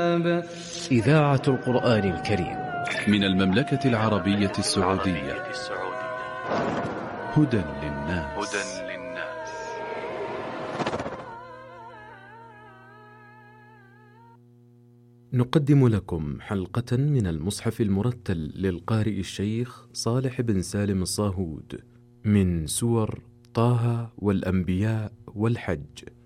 الكتاب. إذاعة القرآن الكريم من المملكة العربية السعودية. هدى للناس. نقدم لكم حلقة من المصحف المرتل للقارئ الشيخ صالح بن سالم الصاهود من سور طه والأنبياء والحج.